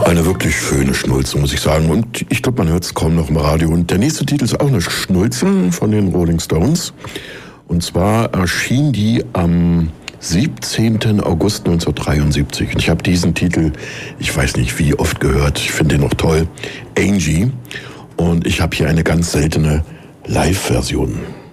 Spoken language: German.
Eine wirklich schöne Schnulze, muss ich sagen. Und ich glaube, man hört es kaum noch im Radio. Und der nächste Titel ist auch eine Schnulze von den Rolling Stones. Und zwar erschien die am 17. August 1973. Und ich habe diesen Titel, ich weiß nicht wie oft gehört, ich finde den noch toll, Angie. Und ich habe hier eine ganz seltene Live-Version.